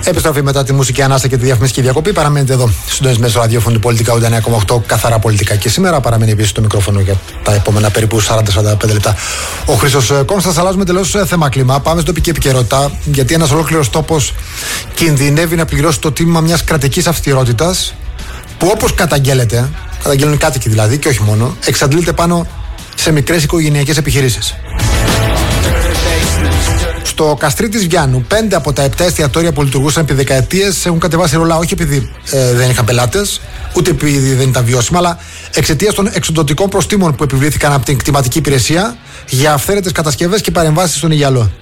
Επιστροφή μετά τη μουσική ανάσα και τη διαφημιστική διακοπή. Παραμένετε εδώ συντονισμένοι στο ραδιόφωνο του Πολιτικά 89,8, καθαρά πολιτικά. Και σήμερα παραμένει επίσης το μικρόφωνο για τα επόμενα περίπου 40-45 λεπτά ο Χρήστος Κόνστας. Αλλάζουμε τελώς θέμα κλίμα. Πάμε στην τοπική επικαιρότητα. Γιατί ένας ολόκληρος τόπος κινδυνεύει να πληρώσει το τίμημα μιας κρατικής αυστηρότητας που, όπως καταγγέλνουν οι κάτοικοι δηλαδή, και όχι μόνο, εξαντλείται πάνω σε μικρές οικογενειακές επιχειρήσεις. Στο Καστρί της Βιάννου, 5 από τα 7 εστιατόρια που λειτουργούσαν επί δεκαετίες έχουν κατεβάσει ρολά, όχι επειδή δεν είχαν πελάτες, ούτε επειδή δεν ήταν βιώσιμα, αλλά εξαιτίας των εξοντωτικών προστίμων που επιβλήθηκαν από την κτηματική υπηρεσία για αυθαίρετες κατασκευές και παρεμβάσεις στον Αιγιαλό.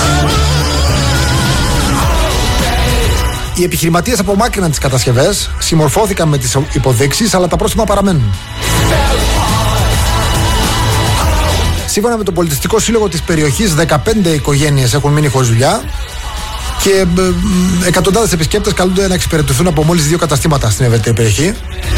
Οι επιχειρηματίες απομάκρυναν τις κατασκευές, συμμορφώθηκαν με τις υποδείξεις, αλλά τα πρόστιμα παραμένουν. Σύμφωνα με το Πολιτιστικό Σύλλογο της περιοχής, 15 οικογένειες έχουν μείνει χωρίς δουλειά και εκατοντάδες επισκέπτες καλούνται να εξυπηρετηθούν από μόλις 2 καταστήματα στην ευρύτερη περιοχή.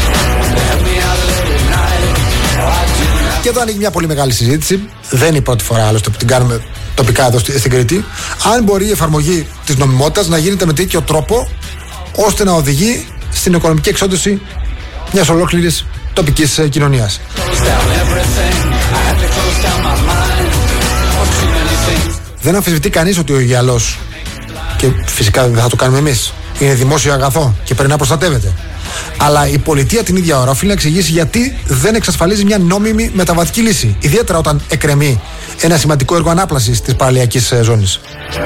Και εδώ ανοίγει μια πολύ μεγάλη συζήτηση. Δεν είναι η πρώτη φορά άλλωστε που την κάνουμε τοπικά εδώ στην Κρήτη. Αν μπορεί η εφαρμογή της νομιμότητας να γίνεται με τέτοιο τρόπο ώστε να οδηγεί στην οικονομική εξόντωση μιας ολόκληρης τοπικής κοινωνίας. Δεν αμφισβητεί κανείς ότι ο Αιγιαλός, και φυσικά δεν θα το κάνουμε εμείς, είναι δημόσιο αγαθό και πρέπει να προστατεύεται. Αλλά η πολιτεία την ίδια ώρα οφείλει να εξηγήσει γιατί δεν εξασφαλίζει μια νόμιμη μεταβατική λύση, ιδιαίτερα όταν εκκρεμεί ένα σημαντικό έργο ανάπλασης της παραλιακής ζώνης.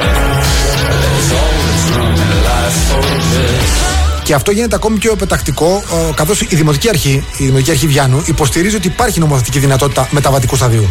Και αυτό γίνεται ακόμη πιο επετακτικό, καθώς η Δημοτική Αρχή Βιάννου υποστηρίζει ότι υπάρχει νομοθετική δυνατότητα μεταβατικού σταδίου.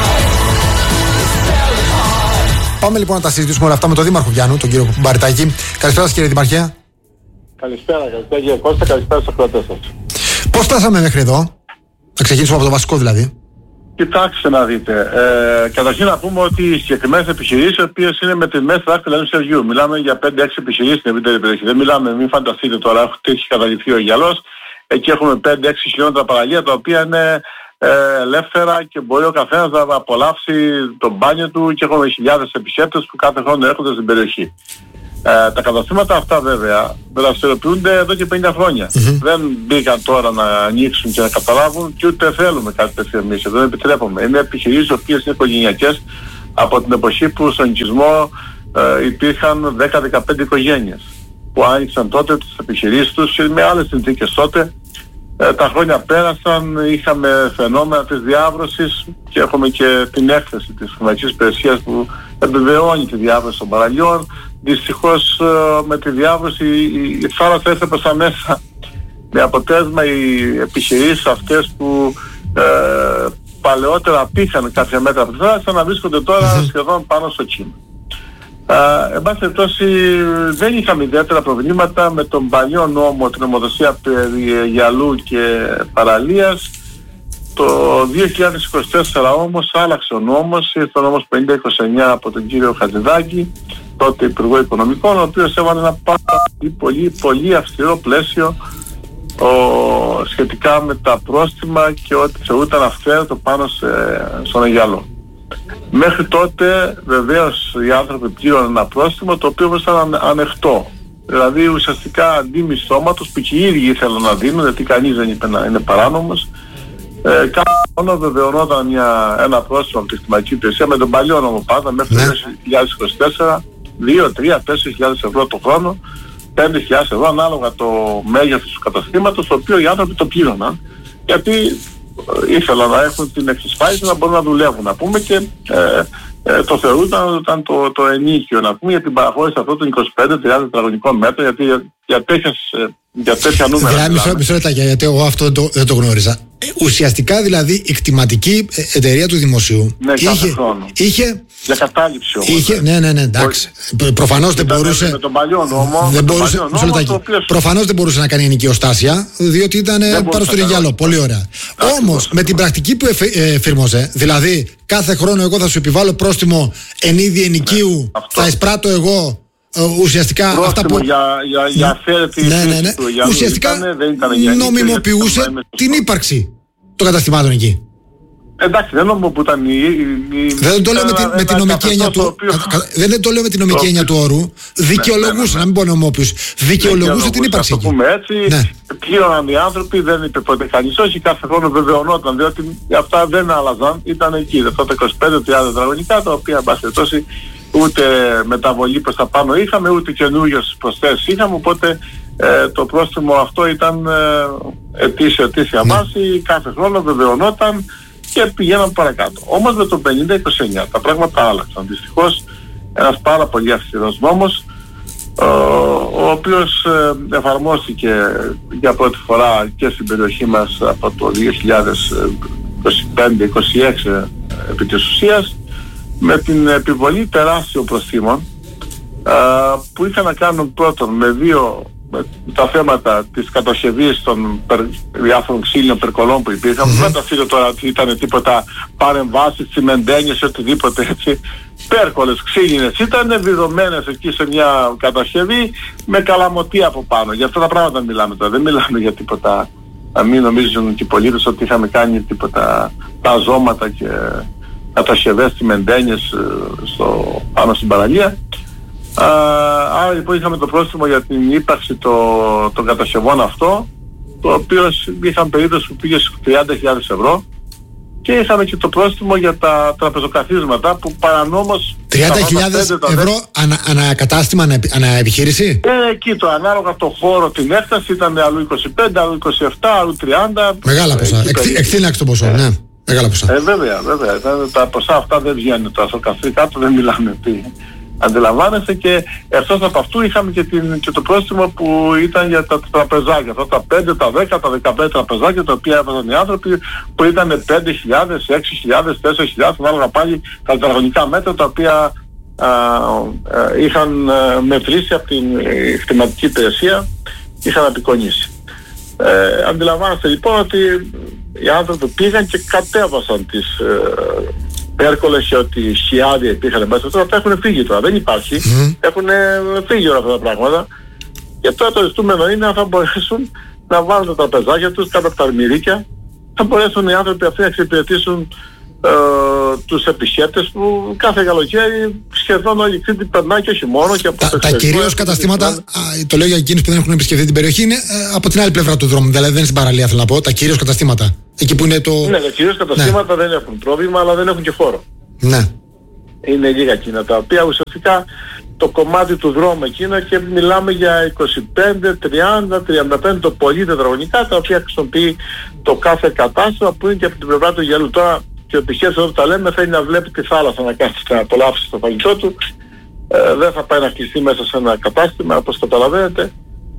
Πάμε λοιπόν να τα συζητήσουμε όλα αυτά με τον Δήμαρχο Βιάννου, τον κύριο Μπαριτάκη. Καλησπέρα σας, κύριε Δημαρχέ. Καλησπέρα κύριε Κώστα, καλησπέρα στους ακροατές σας. Πώς φτάσαμε μέχρι εδώ? Θα ξεκινήσουμε από το βασικό δηλαδή. Κοιτάξτε να δείτε. Καταρχήν να πούμε ότι οι συγκεκριμένες επιχειρήσεις, οι οποίες είναι με τιμές δάχτυλα ενός χεριού, μιλάμε για 5-6 επιχειρήσεις στην ευρύτερη περιοχή. Δεν μιλάμε, μην φανταστείτε τώρα, έχει καταγγελθεί ο Αιγιαλός. Εκεί έχουμε 5-6 χιλιόμετρα παραλία, τα οποία είναι ελεύθερα και μπορεί ο καθένας να απολαύσει το μπάνιο του, και έχουμε χιλιάδες επισκέπτες που κάθε χρόνο έρχονται στην περιοχή. Τα καταστήματα αυτά βέβαια δραστηριοποιούνται εδώ και 50 χρόνια. Δεν μπήκαν τώρα να ανοίξουν και να καταλάβουν, και ούτε θέλουμε κάτι τέτοιο εμείς. Δεν επιτρέπουμε. Είναι επιχειρήσεις οι οποίες είναι οικογενειακές από την εποχή που στον οικισμό υπήρχαν 10-15 οικογένειες που άνοιξαν τότε τις επιχειρήσεις τους με άλλες συνθήκες τότε. Τα χρόνια πέρασαν, είχαμε φαινόμενα της διάβρωσης και έχουμε και την έκθεση της Χρηματικής Υπηρεσίας που επιβεβαιώνει τη διάβρωση των παραλιών. Δυστυχώς με τη διάβρωση η θάλασσα έρθει προς τα μέσα, με αποτέλεσμα οι επιχειρήσεις αυτές που παλαιότερα απήχαν κάποια μέτρα από τη θάλασσα να βρίσκονται τώρα σχεδόν πάνω στο κύμα. Εν πάση περιπτώσει δεν είχαμε ιδιαίτερα προβλήματα με τον παλιό νόμο, την νομοθεσία περί Αιγιαλού και παραλίας. Το 2024 όμως άλλαξε ο νόμος, ήρθε ο νόμος 5029 από τον κύριο Χατζηδάκη, τότε Υπουργό Οικονομικών, ο οποίος έβαλε ένα πολύ αυστηρό πλαίσιο σχετικά με τα πρόστιμα και ό,τι θεωρούταν αυθαίρετο πάνω στον Αιγιαλό. Μέχρι τότε βεβαίως οι άνθρωποι πλήρωναν ένα πρόστιμο το οποίο ήταν ανεκτό. Δηλαδή ουσιαστικά αντί μισθώματος που και οι ίδιοι ήθελαν να δίνουν, γιατί κανείς δεν είπε να είναι παράνομος, κάθε χρόνο βεβαιωνόταν ένα πρόστιμο από τη κτηματική υπηρεσία με τον παλιό νόμο πάντα μέχρι το 2024, 2, 3, 4.000 ευρώ το χρόνο, 5.000 ευρώ ανάλογα το μέγεθος του καταστήματος, το οποίο οι άνθρωποι το πλήρωναν, γιατί ήθελαν να έχουν την εξασφάλιση να μπορούν να δουλεύουν, να πούμε, και το θεωρούνταν ήταν το ενίκιο, να πούμε, για την παραχώρηση αυτών των 25-30 τετραγωνικών μέτρων, γιατί για τέτοια νούμερα. Μισό λεπτάκι, γιατί εγώ αυτό δεν το γνώριζα. Ουσιαστικά δηλαδή η κτηματική εταιρεία του Δημοσίου είχε για κατάληψη όμως. Ναι, εντάξει. Προφανώς δεν μπορούσε. Με τον παλιό νόμο. Προφανώς δεν μπορούσε να κάνει ενοικιοστάσια, διότι ήταν πάνω στον Αιγιαλό. Πολύ ωραία. Όμως με την πρακτική που εφήρμοζε, δηλαδή κάθε χρόνο εγώ θα σου επιβάλλω πρόστιμο εν είδη ενοικίου, θα εισπράττω εγώ ουσιαστικά αυτά που. Για αφαίρετη φύση του Αιγιαλού. Ουσιαστικά νομιμοποιούσε την ύπαρξη των καταστημάτων εκεί. Εντάξει, δεν νομίζω που ήταν δεν το λέω με την νομική έννοια του. Δεν το λέω με την νομική έννοια του όρου. Δικαιολογούσε, να μην πω νομόπιους. Δικαιολογούσε την ύπαρξη. Να το πούμε έτσι. Πλήρωναν οι άνθρωποι, δεν είπε ποτέ κανείς όχι. Κάθε χρόνο βεβαιωνόταν, διότι αυτά δεν άλλαζαν. Ήταν εκεί. Αυτά τα 25-30 τετραγωνικά, τα οποία, εν πάση περιπτώσει, ούτε μεταβολή προς τα πάνω είχαμε, ούτε καινούργιες προσθέσεις είχαμε. Οπότε το πρόστιμο αυτό ήταν ετήσια βάση. Κάθε χρόνο βεβαιωνόταν και πηγαίναμε παρακάτω. Όμως με το 50-29 τα πράγματα άλλαξαν. Δυστυχώς ένας πάρα πολύ αυστηρός νόμος, ο οποίος εφαρμόστηκε για πρώτη φορά και στην περιοχή μας από το 2025-26 επί της ουσίας, με την επιβολή τεράστιων προστίμων που είχαν να κάνουν πρώτον με τα θέματα της κατασκευής των διάφορων ξύλινων περκολών που υπήρχαν. Δεν τα φίλω τώρα ότι ήταν τίποτα παρεμβάσεις, τσιμεντένιες, οτιδήποτε έτσι. Πέρκολες ξύλινες ήταν βιδωμένες εκεί σε μια κατασκευή με καλαμωτή από πάνω. Για αυτά τα πράγματα μιλάμε τώρα. Δεν μιλάμε για τίποτα, να μην νομίζουν και οι πολίτες ότι είχαμε κάνει τίποτα τα ζώματα και κατασκευές τσιμεντένιες πάνω στην παραλία. Άρα λοιπόν είχαμε το πρόστιμο για την ύπαρξη των κατασκευών αυτό, το οποίο είχαν περίπτωση που πήγε στους 30.000 ευρώ, και είχαμε και το πρόστιμο για τα τραπεζοκαθίσματα που παρανόμως 30.000 ευρώ ανακατάστημα, αναεπιχείρηση. Εκεί το ανάλογα το χώρο, την έκταση ήταν αλλού 25, αλλού 27, αλλού 30. Μεγάλα ποσά, εκθήναξε το ποσό, ναι. Μεγάλα ποσά. Βέβαια, τα ποσά αυτά δεν βγαίνουν τώρα στο καφέ κάτω, δεν μιλάμε τι. Αντιλαμβάνεστε, και εκτός από αυτού είχαμε και το πρόστιμο που ήταν για τα τραπεζάκια. Αυτά τα 5, τα 10, τα 15 τραπεζάκια τα οποία έβαζαν οι άνθρωποι, που ήταν 5.000, 6.000, 4.000, ανάλογα πάλι τα τετραγωνικά μέτρα τα οποία είχαν μετρήσει από την χρηματική υπηρεσία, είχαν απεικονίσει. Αντιλαμβάνεστε λοιπόν ότι οι άνθρωποι πήγαν και κατέβασαν τις πέρκολες και ότι σχιάδια υπήρχαν μέσα. Τώρα αυτά έχουν φύγει τώρα, δεν υπάρχει. Έχουν φύγει όλα αυτά τα πράγματα. Και τώρα το ζητούμενο είναι αν θα μπορέσουν να βάλουν τα τραπεζάκια τους κάτω από τα αρμυρίκια, θα μπορέσουν οι άνθρωποι αυτοί να εξυπηρετήσουν τους επισκέπτες που κάθε καλοκαίρι σχεδόν όλη η Κρήτη περνάει, και όχι μόνο. Και από τα κυρίως καταστήματα, το λέω για εκείνους που δεν έχουν επισκεφθεί την περιοχή, είναι από την άλλη πλευρά του δρόμου. Δηλαδή δεν είναι στην παραλία, θέλω να πω. Τα κυρίως καταστήματα. Εκεί που είναι το. Ναι, τα κυρίως καταστήματα δεν έχουν πρόβλημα, αλλά δεν έχουν και χώρο. Ναι. Είναι λίγα εκείνα τα οποία ουσιαστικά το κομμάτι του δρόμου εκείνα, και μιλάμε για 25, 30, 35 το πολύ τετραγωνικά, τα οποία χρησιμοποιεί το κάθε κατάστημα που είναι και από την πλευρά του γυαλού. Τώρα και ο επιχείρησης όταν τα λέμε θέλει να βλέπει τη θάλασσα, να κάθεται να απολαύσει το φαγητό του. Δεν θα πάει να κλειστεί μέσα σε ένα κατάστημα, όπως καταλαβαίνετε.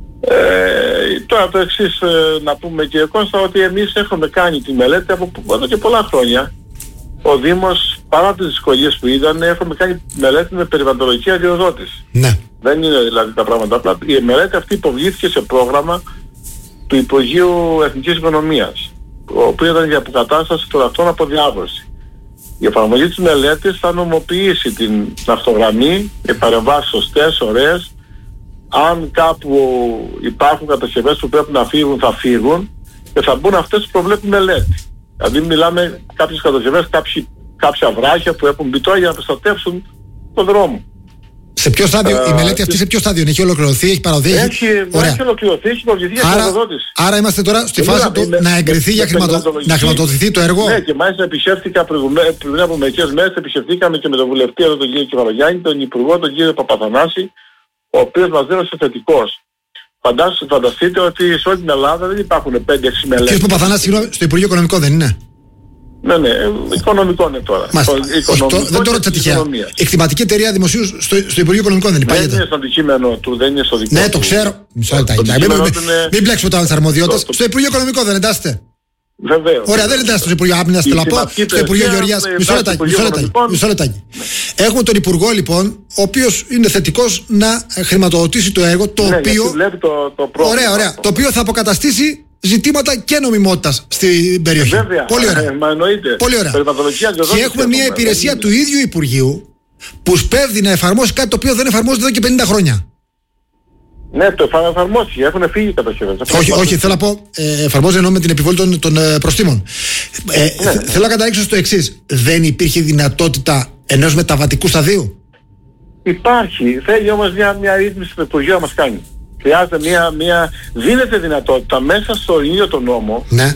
Τώρα το εξής να πούμε, κύριε Κώστα, ότι εμείς έχουμε κάνει τη μελέτη από εδώ και πολλά χρόνια. Ο Δήμος, παρά τις δυσκολίες που είδαν, έχουμε κάνει μελέτη με περιβαλλοντολογική αδειοδότηση. Ναι. Δεν είναι δηλαδή τα πράγματα απλά. Η μελέτη αυτή υποβλήθηκε σε πρόγραμμα του Υπουργείου Εθνικής Οικονομίας, ο οποίος ήταν για αποκατάσταση των ακτών από διάβρωση. Η εφαρμογή της μελέτης θα νομοποιήσει την αυτογραμμή, οι παρεμβάσεις σωστές, ωραίες. Αν κάπου υπάρχουν κατασκευές που πρέπει να φύγουν, θα φύγουν, και θα μπουν αυτές που προβλέπει μελέτη. Δηλαδή μιλάμε κάποιες κατασκευές, κάποια βράχια που έχουν μπει τώρα για να προστατεύσουν τον δρόμο. Σε ποιο στάδιο, η μελέτη αυτή σε ποιο στάδιο έχει ολοκληρωθεί, έχει παραδοθεί? Έχει ολοκληρωθεί, έχει προβληθεί για χρηματοδότηση. Άρα είμαστε τώρα στη φάση να εγκριθεί να χρηματοδοτηθεί το έργο. Ναι, και μάλιστα επισκέφθηκα πριν από μερικές μέρες, επισκεφθήκαμε και με τον βουλευτή εδώ, τον κύριο Κεφαλογιάννη, τον υπουργό, τον κύριο Παπαθανάση, ο οποίος μας δήλωσε θετικός. Φανταστείτε ότι σε όλη την Ελλάδα δεν υπάρχουν 5-6 μελέτες. Κύριος Παπαθανάση, στο Υπουργείο Οικονομικό δεν είναι? Ναι, οικονομικό είναι τώρα. Δεν το ρώτησα τυχαία. Η κτηματική εταιρεία δημοσίου στο Υπουργείο Οικονομικών δεν υπάρχει? Δεν είναι στο αντικείμενο του, δεν είναι στο δικό του. Ναι, το ξέρω. Μην μπλέξουμε τα άλλες αρμοδιότητες. Στο Υπουργείο Οικονομικό δεν εντάσσεται? Βεβαίως. Ωραία, δεν εντάσσεται στο Υπουργείο Άμυνας, θέλω να πω. Στο Υπουργείο Γεωργίας. Μισό λεπτάκι. Έχουμε τον Υπουργό λοιπόν, ο οποίος είναι θετικός να χρηματοδοτήσει το έργο, το οποίο. Ωραία. Το οποίο θα αποκαταστήσει ζητήματα και νομιμότητας στην περιοχή. Βέβαια, πολύ ωραία. Πολύ ωραία. Και έχουμε μια υπηρεσία του ίδιου Υπουργείου που σπέβδει να εφαρμόσει κάτι το οποίο δεν εφαρμόζεται εδώ και 50 χρόνια. Ναι, το εφαρμόστηκε, έχουν φύγει οι κατασκευές. Όχι, θέλω να πω, εφαρμόζεται ενώ με την επιβολή των προστίμων. Θέλω να καταλήξω στο εξής. Δεν υπήρχε δυνατότητα ενός μεταβατικού σταδίου? Υπάρχει, θέλει όμως μια ρύθμιση που το Υπουργείο να μας κάνει. Χρειάζεται δίνεται δυνατότητα μέσα στο ίδιο τον νόμο, ναι.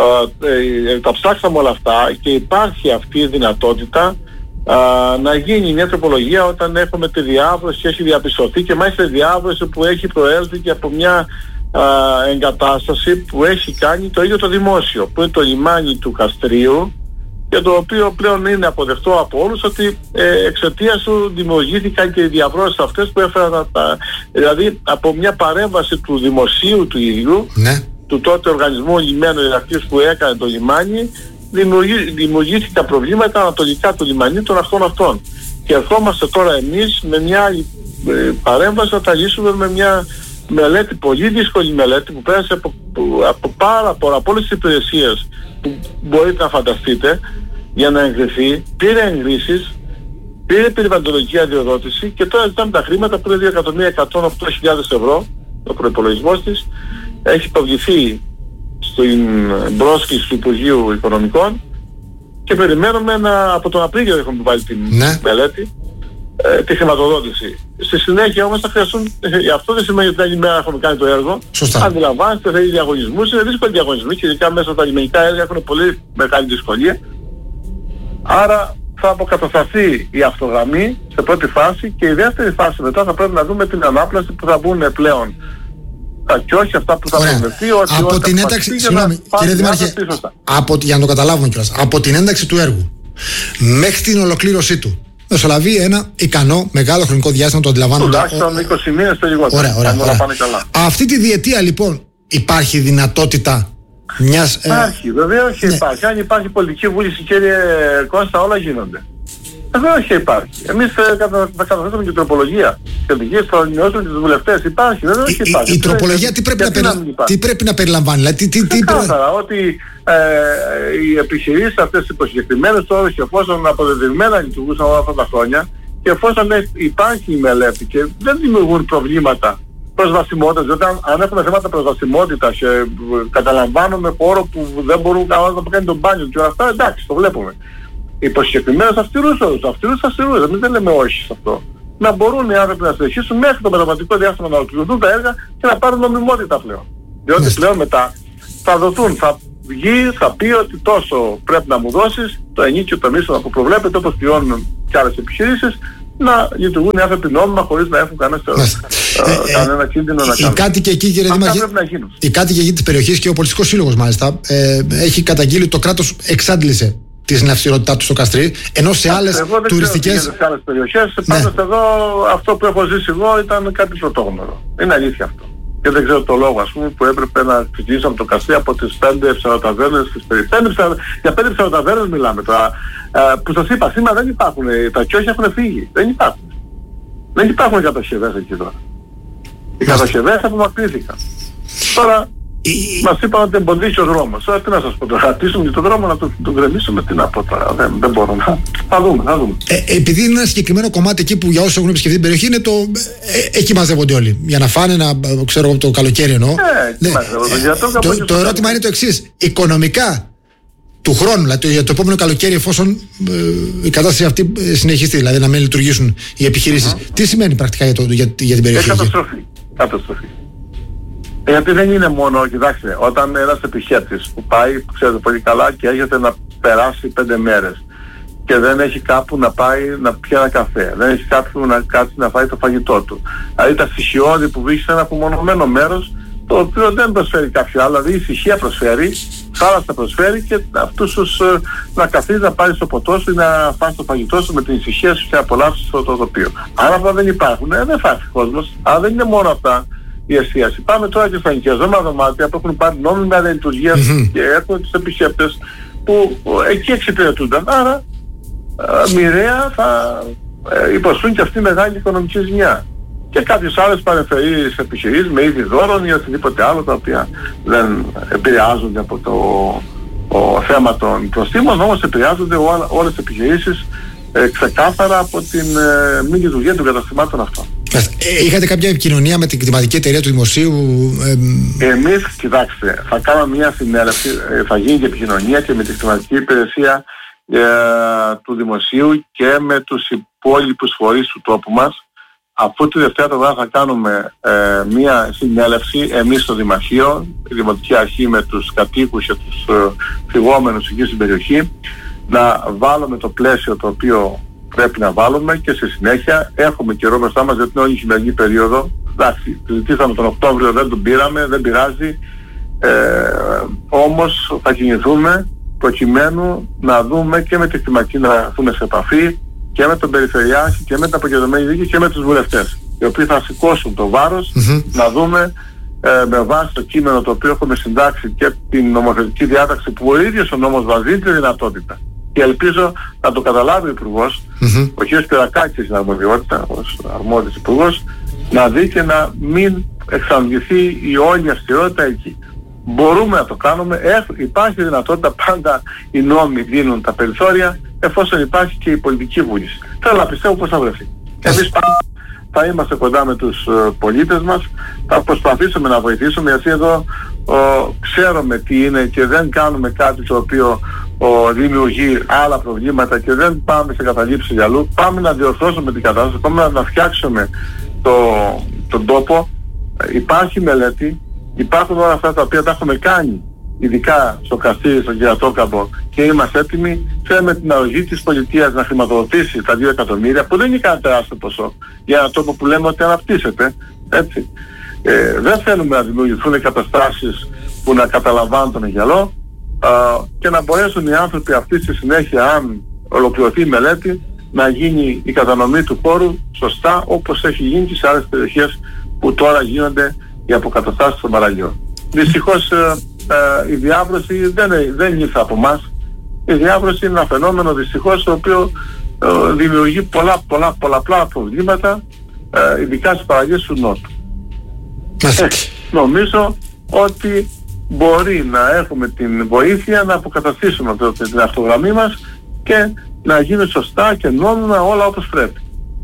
Τα ψάξαμε όλα αυτά και υπάρχει αυτή η δυνατότητα να γίνει μια τροπολογία όταν έχουμε τη διάβρωση και έχει διαπιστωθεί, και μάλιστα διάβρωση που έχει προέλθει και από μια εγκατάσταση που έχει κάνει το ίδιο το δημόσιο, που είναι το λιμάνι του Καστρίου, και το οποίο πλέον είναι αποδεκτό από όλους ότι εξαιτίας του δημιουργήθηκαν και οι διαβρώσεις αυτές που έφεραν δηλαδή από μια παρέμβαση του δημοσίου του ίδιου, ναι. του τότε οργανισμού λιμένου Ηρακλείου που έκανε το λιμάνι, δημιουργήθηκαν προβλήματα ανατολικά του λιμανιού των ακτών αυτών. Και ερχόμαστε τώρα εμείς με μια άλλη παρέμβαση να τα λύσουμε με μια μελέτη, πολύ δύσκολη μελέτη που πέρασε από πάρα πολλά, από όλες τις υπηρεσίες που μπορείτε να φανταστείτε για να εγκριθεί. Πήρε εγκρίσεις, πήρε περιβαλλοντολογική αδειοδότηση και τώρα ζητάμε τα χρήματα που είναι 2.108.000 ευρώ, ο προϋπολογισμός της. Έχει προβληθεί στην πρόσκληση του Υπουργείου Οικονομικών και περιμένουμε από τον Απρίλιο έχουμε βάλει την μελέτη, τη χρηματοδότηση. Στη συνέχεια όμως θα χρειαστούν, αυτό δεν σημαίνει ότι την άλλη μέρα έχουμε κάνει το έργο. Σωστά. Αντιλαμβάνεστε, θέλει διαγωνισμούς, είναι δύσκολοι διαγωνισμοί και ειδικά μέσα στα λιμενικά έργα έχουν πολύ μεγάλη δυσκολία. Άρα θα αποκατασταθεί η αυτογραμμή σε πρώτη φάση και η δεύτερη φάση μετά θα πρέπει να δούμε την ανάπλαση που θα μπουν πλέον. Και όχι αυτά που θα προβλεφθεί. Από την ένταξη, συγγνώμη κύριε Δήμαρχε, για να το καταλάβουμε κιόλας, από την ένταξη του έργου μέχρι την ολοκλήρωσή του μεσολαβεί ένα ικανό μεγάλο χρονικό διάστημα, το αντιλαμβάνομαι. Τουλάχιστον 20 μήνες το λιγότερο. Ωραία. Αυτή τη διετία λοιπόν υπάρχει δυνατότητα μιας... Υπάρχει, βεβαίως και υπάρχει. Αν υπάρχει πολιτική βούληση, κύριε Κώστα, όλα γίνονται. Βεβαίως και υπάρχει. Εμείς θα καταθέσουμε και τροπολογία. Και θα ενημερώσουμε και τους βουλευτές. Υπάρχει, βεβαίως και υπάρχει. Η τροπολογία τι πρέπει να περιλαμβάνει? Ξεκάθαρα ότι οι επιχειρήσεις αυτές οι προσκεκτημένες τώρα και εφόσον αποδεδειγμένα λειτουργούσαν όλα αυτά τα χρόνια και εφόσον υπάρχει η μελέτη και δεν δημιουργούν προβλήματα προσβασιμότητας, διότι αν έχουμε θέματα προσβασιμότητας και καταλαμβάνουμε χώρο που δεν μπορούν να κάνει τον μπάνιο και όλα αυτά, εντάξει, το βλέπουμε. Οι προσκεκτημένες αυτηρούς, εμείς δεν λέμε όχι σε αυτό. Να μπορούν οι άνθρωποι να συνεχίσουν μέχρι το μεταβατικό διάστημα να ολοκληρωθούν τα έργα και να πάρουν νομιμότητα πλέον. Διότι πλέον μετά θα δοθούν, θα βγει, θα πει ότι τόσο πρέπει να μου δώσεις το ενίκιο, το μίσθο που προβλέπεται, όπως πληρώνουν και άλλες επιχειρήσεις, να λειτουργούν οι άνθρωποι νόμιμα χωρίς να έχουν κανένα κίνδυνο να κάνουν. Οι κάτοικοι εκεί, κύριε Δήμαρχε, οι κάτοικοι εκεί της περιοχής και ο Πολιτιστικός Σύλλογος μάλιστα έχει καταγγείλει ότι το κράτος εξάντλησε τη συναυσιότητά του στο Καστρί, ενώ σε άλλες τουριστικές... Σε άλλες περιοχές, πάντως εδώ αυτό που έχω ζήσει εγώ ήταν κάτι πρωτόγνωρο. Είναι αλήθεια αυτό. Και δεν ξέρω το λόγο, ας πούμε, που έπρεπε να ξεκινήσουμε το Καστρί από τις 5 ψαροταβέρνες της περιοχής. Για 5 ψαροταβέρνες μιλάμε τώρα. Που σας είπα, σήμερα δεν υπάρχουν. Τα κιόχια έχουν φύγει. Δεν υπάρχουν. Δεν υπάρχουν κατασκευές εκεί τώρα. Οι κατασκευές απομακρύνθηκαν. Τώρα μας είπαν ότι εμποδίσει ο δρόμος. Τώρα τι να σας πω, το χατίσουμε τον δρόμο να τον γκρεμίσουμε, τι να πω τώρα. Δεν μπορώ να... Θα δούμε. Επειδή είναι ένα συγκεκριμένο κομμάτι εκεί που για όσους έχουν επισκεφτεί την περιοχή είναι το... εκεί μαζεύονται όλοι. Για να φάνε, ξέρω το καλοκαίρι εννοώ. Το ερώτημα είναι το εξής. Οικονομικά του χρόνου, δηλαδή για το επόμενο καλοκαίρι, εφόσον η κατάσταση αυτή συνεχιστεί, δηλαδή να μην λειτουργήσουν οι επιχειρήσεις, τι σημαίνει πρακτικά για την περιοχή? Καταστροφή. Γιατί δεν είναι μόνο, κοιτάξτε, όταν ένας επιχέτης που πάει, ξέρετε πολύ καλά, και έρχεται να περάσει 5 μέρες και δεν έχει κάπου να πάει να πιει ένα καφέ, δεν έχει κάπου να κάτσει να φάει το φαγητό του. Δηλαδή τα στοιχειώδη που βρίσκει σε ένα απομονωμένο μέρος, το οποίο δεν προσφέρει κάποιο άλλο, δηλαδή η ησυχία προσφέρει, θάλασσα προσφέρει και αυτούς τους να καθίσει να πάρει στο ποτό σου ή να φας το φαγητό σου με την ησυχία σου και να απολαύσεις το τοπίο. Αν αυτά δεν υπάρχουν, δεν θα έρθει κόσμος. Αλλά δεν είναι μόνο αυτά η εστίαση. Πάμε τώρα και στα ενοικιαζόμενα δωμάτια που έχουν πάρει νόμιμα λειτουργία και έχουν τους επισκέπτες που εκεί εξυπηρετούνταν. Άρα μοιραία θα υποστούν και αυτή μεγάλη οικονομική ζημιά. Και κάποιες άλλες παρεμφερείς επιχειρήσεις με είδη δώρων ή οτιδήποτε άλλο, τα οποία δεν επηρεάζονται από το θέμα των προστήμων, όμως επηρεάζονται όλες τις επιχειρήσεις ξεκάθαρα από την μη λειτουργία των καταστημάτων αυτών. Είχατε κάποια επικοινωνία με την κτηματική εταιρεία του Δημοσίου? Εμείς, κοιτάξτε, θα κάνουμε μια συνέλευση, θα γίνει και επικοινωνία και με την κτηματική υπηρεσία του Δημοσίου και με τους υπόλοιπους φορείς του τόπου μας. Αφού τη Δευτέρα το βράδυ θα κάνουμε μια συνέλευση εμείς στο Δημαρχείο, η Δημοτική Αρχή με τους κατοίκους και τους φυγόμενους εκεί στην περιοχή, να βάλουμε το πλαίσιο το οποίο πρέπει να βάλουμε και στη συνέχεια έχουμε καιρό μπροστά μας γιατί είναι όλη η χειμερινή περίοδο. Εντάξει, ζητήσαμε τον Οκτώβριο, δεν τον πήραμε, δεν πειράζει. Όμως θα κινηθούμε προκειμένου να δούμε και με τη κτηματική να έρθουμε σε επαφή και με τον Περιφερειάρχη και με την αποκεντρωμένη δίκη και με τους βουλευτές, οι οποίοι θα σηκώσουν το βάρος να δούμε με βάση το κείμενο το οποίο έχουμε συντάξει και την νομοθετική διάταξη που ο ίδιος ο νόμος βάζει τη δυνατότητα. Και ελπίζω να το καταλάβει ο Υπουργός, ο κ. Πυρακάκης στην αρμοδιότητα, ως αρμόδιος Υπουργός, να δει και να μην εξαντληθεί η όλη αυστηρότητα εκεί. Μπορούμε να το κάνουμε, υπάρχει δυνατότητα, πάντα οι νόμοι δίνουν τα περιθώρια, εφόσον υπάρχει και η πολιτική βούληση. Θέλω να πιστεύω πως θα βρεθεί. Εμείς θα είμαστε κοντά με τους πολίτες μας, θα προσπαθήσουμε να βοηθήσουμε, γιατί εδώ ξέρουμε τι είναι και δεν κάνουμε κάτι το οποίο δημιουργεί άλλα προβλήματα και δεν πάμε σε καταλήψεις για αλλού. Πάμε να διορθώσουμε την κατάσταση, πάμε να φτιάξουμε τον τόπο. Υπάρχει μελέτη, υπάρχουν όλα αυτά τα οποία τα έχουμε κάνει, ειδικά στο Καστήρι, στον Κερατόκαμπο, και είμαστε έτοιμοι. Θέλουμε την αρρωγή της πολιτείας να χρηματοδοτήσει τα 2 εκατομμύρια, που δεν είναι κανένα τεράστιο ποσό, για ένα τόπο που λέμε ότι αναπτύσσεται. Έτσι. Δεν θέλουμε να δημιουργηθούν καταστάσεις που να καταλαμβάνουν τον Αιγιαλό και να μπορέσουν οι άνθρωποι αυτοί στη συνέχεια, αν ολοκληρωθεί η μελέτη, να γίνει η κατανομή του χώρου σωστά, όπως έχει γίνει και σε άλλες περιοχές που τώρα γίνονται οι αποκαταστάσεις των παραλίων. Δυστυχώς η διάβρωση δεν ήρθε από εμάς. Η διάβρωση είναι ένα φαινόμενο δυστυχώς το οποίο δημιουργεί πολλαπλά προβλήματα, ειδικά στις παραλίες του Νότου. Νομίζω ότι μπορεί να έχουμε την βοήθεια να αποκαταστήσουμε την αυτογραμμή μας και να γίνει σωστά και νόμιμα όλα όπως πρέπει.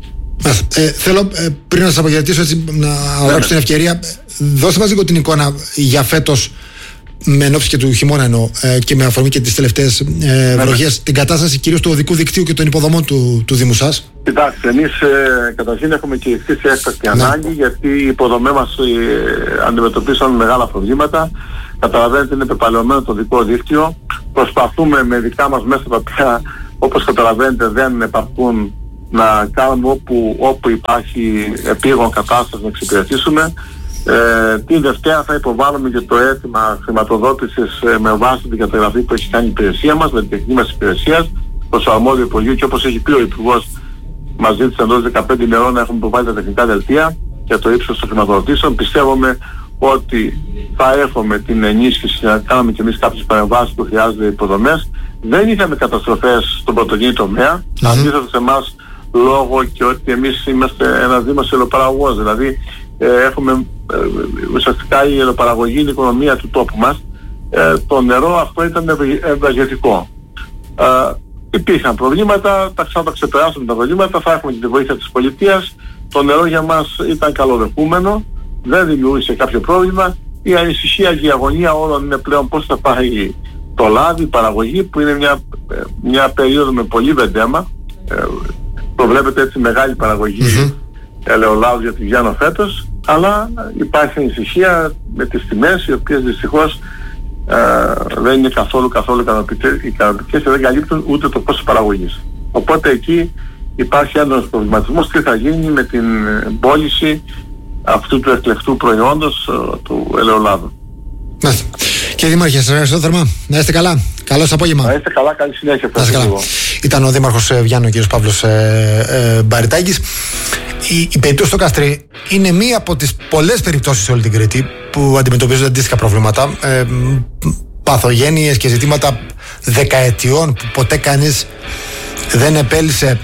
Θέλω πριν να σας αποχαιρετήσω, έτσι, να αγοράξω την ευκαιρία, δώστε μας λίγο την εικόνα για φέτος, με ενόψει και του χειμώνα εννοώ, και με αφορμή και τις τελευταίες βροχές, την κατάσταση κυρίως του οδικού δικτύου και των υποδομών του Δήμου σας. Κοιτάξτε, εμείς καταρχήν έχουμε κηρυχθεί σε έκτακτη ανάγκη, γιατί οι υποδομές μας αντιμετωπίσαν μεγάλα προβλήματα. Καταλαβαίνετε, είναι πεπαλαιωμένο το οδικό δίκτυο. Προσπαθούμε με δικά μας μέσα, τα οποία όπως καταλαβαίνετε δεν επαρκούν, να κάνουμε όπου υπάρχει επίγον κατάσταση να εξυπηρετήσουμε. Την Δευτέρα θα υποβάλουμε και το αίτημα χρηματοδότησης με βάση την καταγραφή που έχει κάνει η υπηρεσία μας, με την τεχνική μας υπηρεσία προς το αρμόδιο Υπουργείο, και όπως έχει πει ο Υπουργός, μας ζήτησε εντός 15 ημερών να έχουμε υποβάλει τα τεχνικά δελτία για το ύψος των χρηματοδοτήσεων. Πιστεύουμε ότι θα έχουμε την ενίσχυση να κάνουμε και εμείς κάποιες παρεμβάσεις που χρειάζονται υποδομές. Δεν είχαμε καταστροφές στον πρωτογενή τομέα, αντίθετα σε εμάς, λόγω και ότι εμείς είμαστε ένας δήμος ελαιοπαραγωγός, δηλαδή έχουμε ουσιαστικά η ελαιοπαραγωγή είναι η οικονομία του τόπου μας. Το νερό αυτό ήταν ευεργετικό. Υπήρχαν προβλήματα, θα τα ξεπεράσουμε τα προβλήματα, θα έχουμε και τη βοήθεια της πολιτείας. Το νερό για μας ήταν καλοδεχούμενο, δεν δημιούργησε κάποιο πρόβλημα. Η ανησυχία και η αγωνία όλων είναι πλέον πώς θα πάει το λάδι, η παραγωγή, που είναι μια περίοδο με πολύ βεντέμα. Προβλέπεται έτσι μεγάλη παραγωγή ελαιολάδου για τη Γιάννο φέτος, αλλά υπάρχει ανησυχία με τις τιμές, οι οποίες δυστυχώς δεν είναι καθόλου ικανοποιητικές και δεν καλύπτουν ούτε το κόστος παραγωγής. Οπότε εκεί υπάρχει έντονος προβληματισμός τι θα γίνει με την πώληση αυτού του εκλεκτού προϊόντος του ελαιολάδου. Κύριε Δήμαρχε, σας ευχαριστώ θερμά. Να είστε καλά. Καλό απόγευμα. Να είστε καλά, καλή συνέχεια. Ήταν ο Δήμαρχος Βιάννου, ο κ. Παύλος Μπαριτάκης. Η περίπτωση στο Καστρί είναι μία από τις πολλές περιπτώσεις σε όλη την Κρήτη που αντιμετωπίζονται αντίστοιχα προβλήματα. Παθογένειες και ζητήματα δεκαετιών που ποτέ κανείς δεν επέλυσε,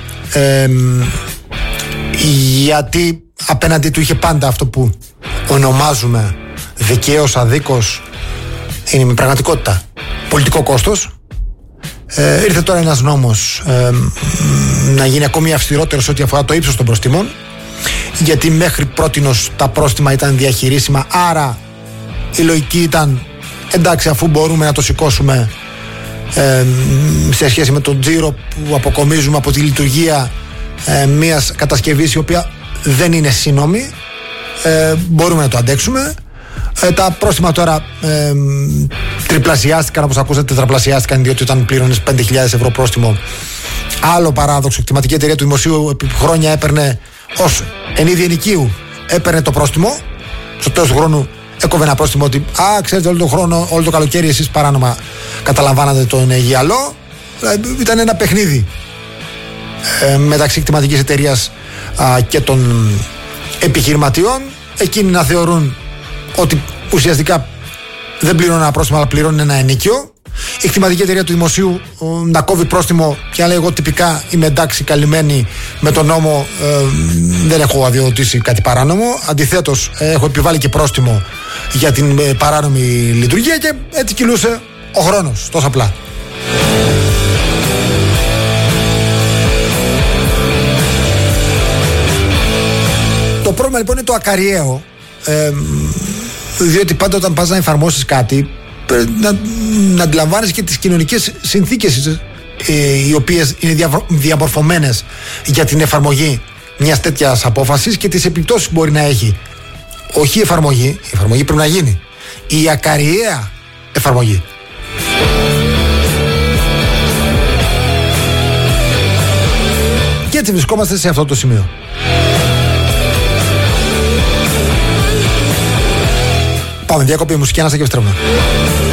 γιατί απέναντι του είχε πάντα αυτό που ονομάζουμε δικαίως αδίκως, είναι με πραγματικότητα πολιτικό κόστος. Ήρθε τώρα ένας νόμος να γίνει ακόμη αυστηρότερος ό,τι αφορά το ύψος των προστιμών. γιατί μέχρι πρότινος τα πρόστιμα ήταν διαχειρίσιμα, άρα η λογική ήταν εντάξει, αφού μπορούμε να το σηκώσουμε σε σχέση με τον τζίρο που αποκομίζουμε από τη λειτουργία μιας κατασκευής η οποία δεν είναι σύνομη, μπορούμε να το αντέξουμε. Τα πρόστιμα τώρα τριπλασιάστηκαν, όπως ακούσατε, τετραπλασιάστηκαν, διότι όταν πλήρωνες 5.000 ευρώ πρόστιμο, άλλο παράδοξο, η κτηματική εταιρεία του δημοσίου επί χρόνια έπαιρνε ως εν είδη ενοικίου, έπαιρνε το πρόστιμο, στο τέλος του χρόνου έκοβε ένα πρόστιμο ότι ξέρετε, όλο τον χρόνο, όλο το καλοκαίρι εσείς παράνομα καταλαμβάνατε τον γυαλό. Ήταν ένα παιχνίδι μεταξύ κτηματικής εταιρείας και των επιχειρηματιών, εκείνοι να θεωρούν ότι ουσιαστικά δεν πληρώνουν ένα πρόστιμο αλλά πληρώνουν ένα ενίκιο, η κτηματική εταιρεία του δημοσίου να κόβει πρόστιμο και να λέει εγώ τυπικά είμαι εντάξει, καλυμμένη με τον νόμο, δεν έχω αδειοδοτήσει κάτι παράνομο, αντιθέτως έχω επιβάλει και πρόστιμο για την παράνομη λειτουργία, και έτσι κυλούσε ο χρόνος, τόσο απλά. Το πρόβλημα λοιπόν είναι το ακαριαίο, διότι πάντα όταν πας να εφαρμόσεις κάτι να αντιλαμβάνεις και τις κοινωνικές συνθήκες οι οποίες είναι διαμορφωμένες για την εφαρμογή μιας τέτοιας απόφασης και τις επιπτώσεις που μπορεί να έχει. Όχι η εφαρμογή πρέπει να γίνει, η ακαριαία εφαρμογή. Και έτσι βρισκόμαστε σε αυτό το σημείο. Πάμε διακοπή μουσική, ανάσα και επιστρέφουμε.